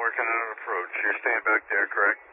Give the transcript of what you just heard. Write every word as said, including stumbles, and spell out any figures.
working on an approach. You're staying back there, correct?